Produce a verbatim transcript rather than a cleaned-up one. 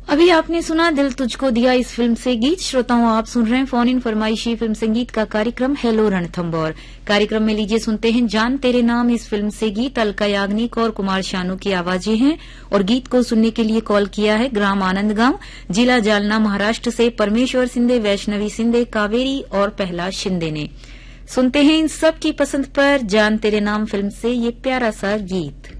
अभी आपने सुना दिल तुझको दिया इस फिल्म से गीत। श्रोताओं, आप सुन रहे हैं फोन इन फरमाइशी फिल्म संगीत का कार्यक्रम हेलो रणथंबोर। कार्यक्रम में लीजिए सुनते हैं जान तेरे नाम इस फिल्म से गीत। अलका याग्निक और कुमार शानू की आवाजें हैं और गीत को सुनने के लिए कॉल किया है ग्राम आनंदगांव, जिला जालना, महाराष्ट्र से परमेश्वर सिंधे, वैष्णवी सिंधे, कावेरी और पहला शिंदे ने। सुनते हैं इन सब की पसंद पर जान तेरे नाम फिल्म से ये प्यारा सा गीत।